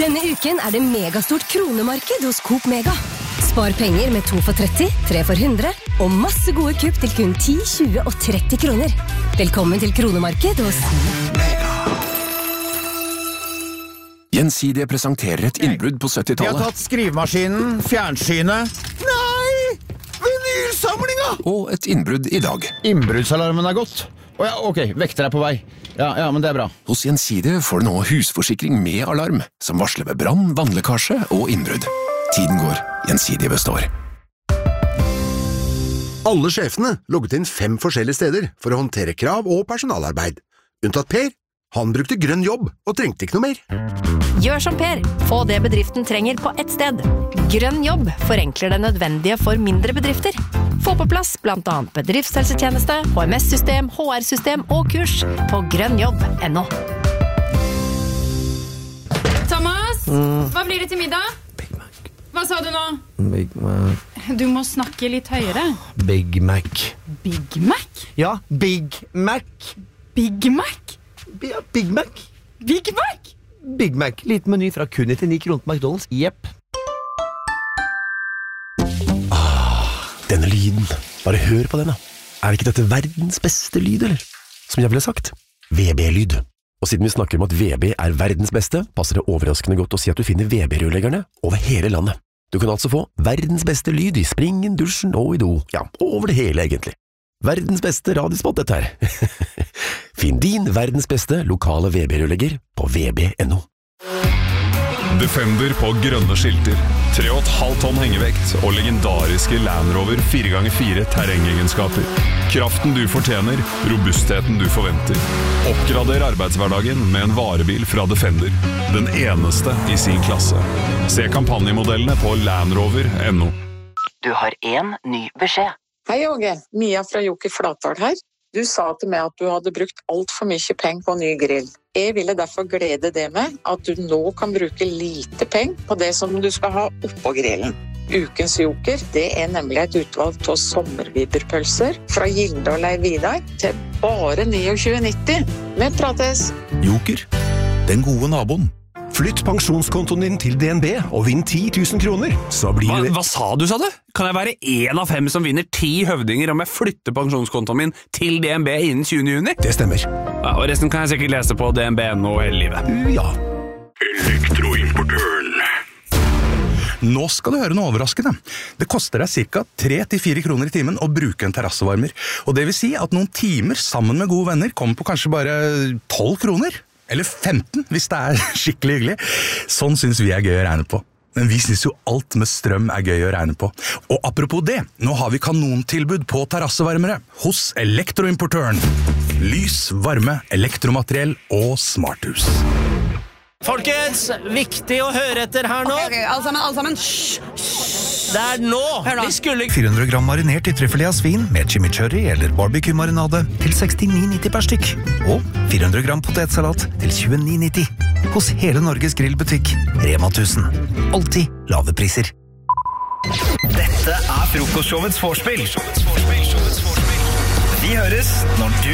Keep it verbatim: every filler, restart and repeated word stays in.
Denne uken er det megastort kronemarked hos Coop Mega. Spar penger med to for tretti, tre for hundre, og masse gode kupp til kun ti, tjue og tretti kroner. Velkommen til kronemarked hos Mega. Gjensidige presenterer et innbrudd på syttitallet. De har tatt skrivemaskinen, fjernsynet. Nei! Vinylsamlinga! Og et innbrudd i dag. Innbruddsalarmen er gått. Å ja, ok, vekter er på vei. Ja, ja, men det er bra. Hos Gjensidige får du nå husforsikring med alarm, som varsler ved brann, vannlekkasje og innbrudd. Tiden går, Gjensidige består. Alle sjefene logget inn fem forskjellige steder for å håndtere krav og personalarbeid. Unntatt Per. Han brukte grønn jobb og trengte ikke noe mer. Gjør som Per. Få det bedriften trenger på ett sted. Grønn jobb forenkler det nødvendige for mindre bedrifter. Få på plass blant annet bedriftshelsetjeneste, H M S-system, H R-system og kurs på grønnjobb punktum no. Thomas, mm. hva blir det til middag? Big Mac. Hva sa du nå? Big Mac. Du må snakke litt høyere. Big Mac. Big Mac? Ja, Big Mac. Big Mac? Ja, Big Mac. Big Mac? Big Mac. Liten meny fra kun nittini kroner på McDonald's. Jepp. Denne lyden. Bare hør på den da. Er ikke dette verdens beste lyd, eller? Som jeg ville sagt. V B-lyd. Og siden vi snakker om at V B er verdens beste, passer det overraskende godt å si at du finner V B-rørleggerne over hele landet. Du kan altså få verdens beste lyd i springen, dusjen og i do. Ja, over det hele egentlig. Verdens beste radiospot dette her. Finn din verdens beste lokale V B-rørlegger på v b punktum no. Defender på grønne skilter, tre og et halvt tonn hengevekt og legendariske Land Rover fire ganger fire terrengegenskaper. Kraften du fortjener, robustheten du forventer. Oppgrader arbeidshverdagen med en varebil fra Defender. Den eneste i sin klasse. Se kampanjemodellene på land rover punktum no. Du har en ny beskjed. Hei Åge, Mia fra Joker Flatdal her. Du sa til meg at du hadde brukt alt for mye penger på ny grill. Jeg ville derfor glede det med at du nå kan bruke lite penger på det som du skal ha oppå grillen. Ukens Joker, det er nemlig et utvalg av sommerviberpølser fra Gildal Vidar til bare tjueni nitti. Vi prates! Joker, den gode naboen. Flytt pensjonskontoen din til D N B og vinn ti tusen kroner. Så blir hva, det... hva sa du, sa du? Kan jeg være en av fem som vinner ti høvdinger om jeg flytter pensjonskontoen min til D N B innen tjuende juni? Det stemmer. Ja, og resten kan jeg sikkert lese på D N B punktum no hele livet. Ja. Elektroimportøren. Nå skal du høre noe overraskende. Det koster deg ca. tre til fire kroner i timen å bruke en terrassevarmer. Og det vil si at noen timer sammen med gode venner kommer på kanskje bare tolv kroner. Eller femten, hvis det er skikkelig hyggelig. Sånn synes vi er gøy å regne på. Men vi synes jo alt med strøm er gøy å regne på. Og apropos det, nå har vi kanontilbud på terrassevarmere hos Elektroimportøren. Lys, varme, elektromateriell og smarthus. Folkens, viktig å høre etter her nå. Ok, ok, alle sammen, alle sammen. Shh, shh. Det er nå. Hør nå. Vi skulle... fire hundre gram marinert i trøffelé av svin med chimichurri eller barbecue-marinade til sekstini nitti per stykk. Og fire hundre gram potetsalat til tjueni nitti. Hos hele Norges grillbutikk, Rema tusen. Alltid lave priser. Dette er frokostshowets vorspiel. Vi høres når du